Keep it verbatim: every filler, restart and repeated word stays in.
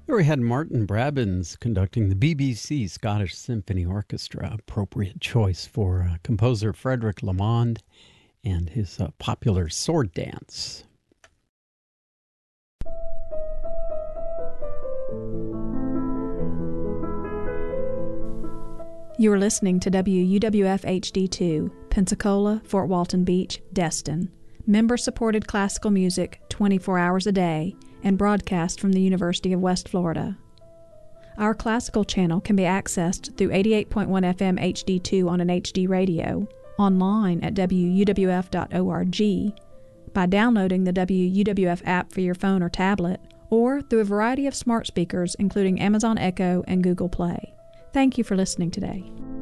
There we had Martin Brabbins conducting the B B C Scottish Symphony Orchestra, appropriate choice for uh, composer Frederick Lamond and his uh, popular sword dance. You are listening to W U W F H D two, Pensacola, Fort Walton Beach, Destin, member-supported classical music twenty-four hours a day, and broadcast from the University of West Florida. Our classical channel can be accessed through eighty-eight point one F M H D two on an H D radio, online at W U W F dot org, by downloading the W U W F app for your phone or tablet, or through a variety of smart speakers including Amazon Echo and Google Play. Thank you for listening today.